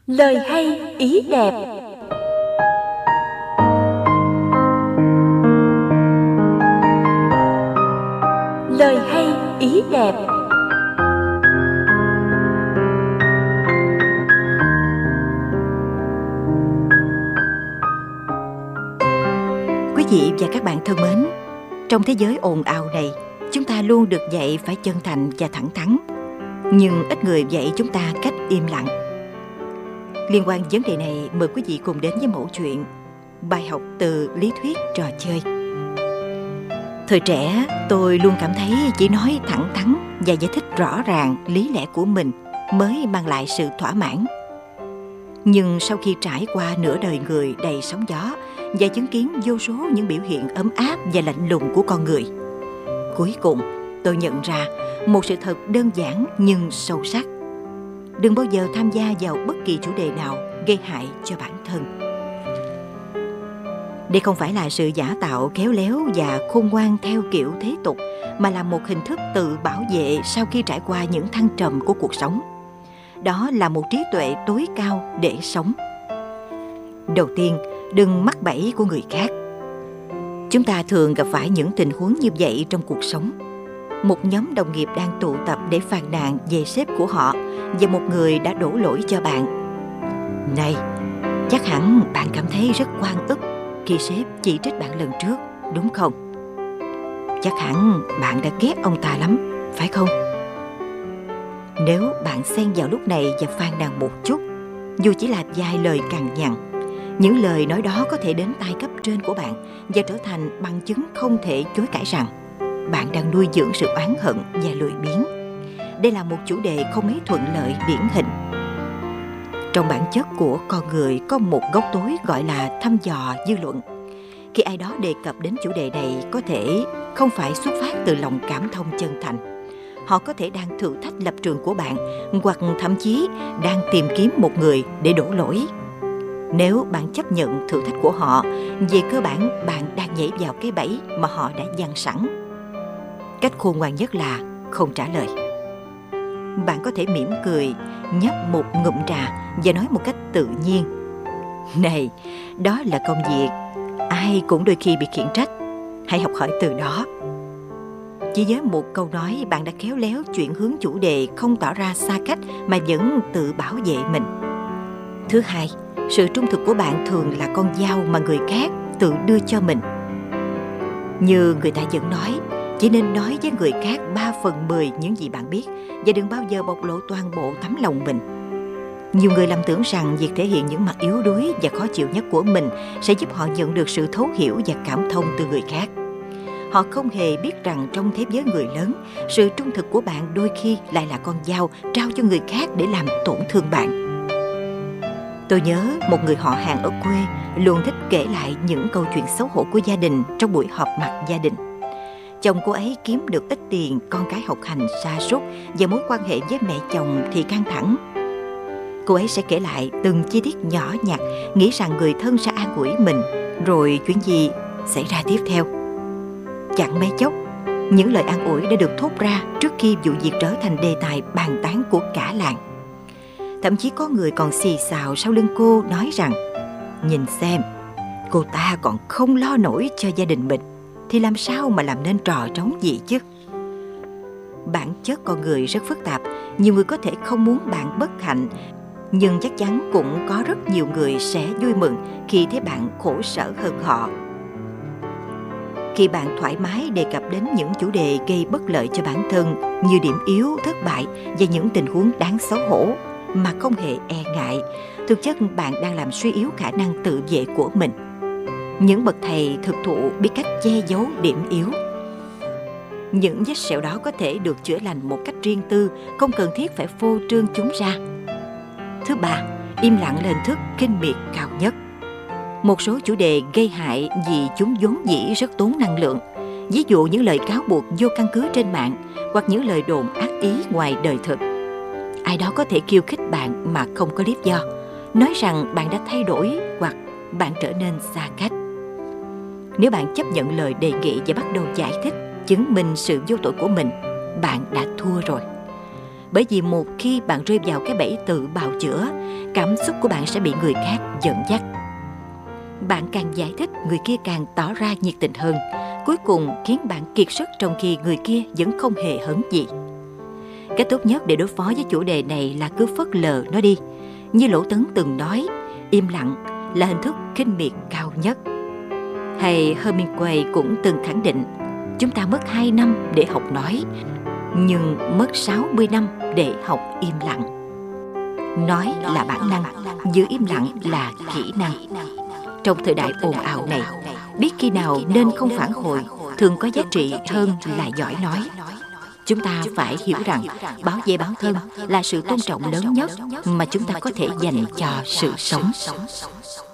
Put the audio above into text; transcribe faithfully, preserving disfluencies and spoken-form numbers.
Lời hay ý đẹp. Lời hay ý đẹp. Quý vị và các bạn thân mến, trong thế giới ồn ào này, chúng ta luôn được dạy phải chân thành và thẳng thắn, nhưng ít người dạy chúng ta cách im lặng. Liên quan vấn đề này, mời quý vị cùng đến với mẫu chuyện Bài học từ lý thuyết trò chơi. Thời trẻ, tôi luôn cảm thấy chỉ nói thẳng thắn và giải thích rõ ràng lý lẽ của mình mới mang lại sự thỏa mãn. Nhưng sau khi trải qua nửa đời người đầy sóng gió và chứng kiến vô số những biểu hiện ấm áp và lạnh lùng của con người, cuối cùng tôi nhận ra một sự thật đơn giản nhưng sâu sắc: đừng bao giờ tham gia vào bất kỳ chủ đề nào gây hại cho bản thân. Đây không phải là sự giả tạo khéo léo và khôn ngoan theo kiểu thế tục, mà là một hình thức tự bảo vệ sau khi trải qua những thăng trầm của cuộc sống. Đó là một trí tuệ tối cao để sống. Đầu tiên, đừng mắc bẫy của người khác. Chúng ta thường gặp phải những tình huống như vậy trong cuộc sống. Một nhóm đồng nghiệp đang tụ tập để phàn nàn về sếp của họ, và một người đã đổ lỗi cho bạn. Này, chắc hẳn bạn cảm thấy rất oan ức khi sếp chỉ trích bạn lần trước, đúng không? Chắc hẳn bạn đã ghét ông ta lắm, phải không? Nếu bạn xen vào lúc này và phàn nàn một chút, dù chỉ là vài lời cằn nhằn, những lời nói đó có thể đến tai cấp trên của bạn và trở thành bằng chứng không thể chối cãi rằng bạn đang nuôi dưỡng sự oán hận và lười biếng. Đây là một chủ đề không mấy thuận lợi điển hình. Trong bản chất của con người có một góc tối gọi là thăm dò dư luận. Khi ai đó đề cập đến chủ đề này, có thể không phải xuất phát từ lòng cảm thông chân thành. Họ có thể đang thử thách lập trường của bạn, hoặc thậm chí đang tìm kiếm một người để đổ lỗi. Nếu bạn chấp nhận thử thách của họ, về cơ bản bạn đang nhảy vào cái bẫy mà họ đã dàn sẵn. Cách khôn ngoan nhất là không trả lời. Bạn có thể mỉm cười, nhấp một ngụm trà và nói một cách tự nhiên: này, đó là công việc, ai cũng đôi khi bị khiển trách, hãy học hỏi từ đó. Chỉ với một câu nói, bạn đã khéo léo chuyển hướng chủ đề, không tỏ ra xa cách mà vẫn tự bảo vệ mình. Thứ hai, sự trung thực của bạn thường là con dao mà người khác tự đưa cho mình. Như người ta vẫn nói, chỉ nên nói với người khác ba phần mười những gì bạn biết, và đừng bao giờ bộc lộ toàn bộ tấm lòng mình. Nhiều người lầm tưởng rằng việc thể hiện những mặt yếu đuối và khó chịu nhất của mình sẽ giúp họ nhận được sự thấu hiểu và cảm thông từ người khác. Họ không hề biết rằng trong thế giới người lớn, sự trung thực của bạn đôi khi lại là con dao trao cho người khác để làm tổn thương bạn. Tôi nhớ một người họ hàng ở quê luôn thích kể lại những câu chuyện xấu hổ của gia đình trong buổi họp mặt gia đình. Chồng cô ấy kiếm được ít tiền, con cái học hành sa sút và mối quan hệ với mẹ chồng thì căng thẳng. Cô ấy sẽ kể lại từng chi tiết nhỏ nhặt, nghĩ rằng người thân sẽ an ủi mình, rồi chuyện gì xảy ra tiếp theo. Chẳng mấy chốc, những lời an ủi đã được thốt ra trước khi vụ việc trở thành đề tài bàn tán của cả làng. Thậm chí có người còn xì xào sau lưng cô, nói rằng: nhìn xem, cô ta còn không lo nổi cho gia đình mình, thì làm sao mà làm nên trò trống gì chứ? Bản chất con người rất phức tạp. Nhiều người có thể không muốn bạn bất hạnh, nhưng chắc chắn cũng có rất nhiều người sẽ vui mừng khi thấy bạn khổ sở hơn họ. Khi bạn thoải mái đề cập đến những chủ đề gây bất lợi cho bản thân, như điểm yếu, thất bại và những tình huống đáng xấu hổ, mà không hề e ngại, thực chất bạn đang làm suy yếu khả năng tự vệ của mình. Những bậc thầy thực thụ biết cách che giấu điểm yếu. Những vết sẹo đó có thể được chữa lành một cách riêng tư, không cần thiết phải phô trương chúng ra. Thứ ba, im lặng là hình thức khinh miệt cao nhất. Một số chủ đề gây hại vì chúng vốn dĩ rất tốn năng lượng. Ví dụ những lời cáo buộc vô căn cứ trên mạng, hoặc những lời đồn ác ý ngoài đời thực. Ai đó có thể khiêu khích bạn mà không có lý do, nói rằng bạn đã thay đổi hoặc bạn trở nên xa cách. Nếu bạn chấp nhận lời đề nghị và bắt đầu giải thích, chứng minh sự vô tội của mình, bạn đã thua rồi. Bởi vì một khi bạn rơi vào cái bẫy tự bào chữa, cảm xúc của bạn sẽ bị người khác dẫn dắt. Bạn càng giải thích, người kia càng tỏ ra nhiệt tình hơn, cuối cùng khiến bạn kiệt sức trong khi người kia vẫn không hề hấn gì. Cách tốt nhất để đối phó với chủ đề này là cứ phớt lờ nó đi. Như Lỗ Tấn từng nói, im lặng là hình thức khinh miệt cao nhất. Hay Hemingway cũng từng khẳng định, chúng ta mất hai năm để học nói, nhưng mất sáu mươi năm để học im lặng. Nói là bản năng, giữ im lặng là kỹ năng. Trong thời đại ồn ào này, biết khi nào nên không phản hồi thường có giá trị hơn là giỏi nói. Chúng ta phải hiểu rằng bảo vệ bản thân là sự tôn trọng lớn nhất mà chúng ta có thể dành cho sự sống.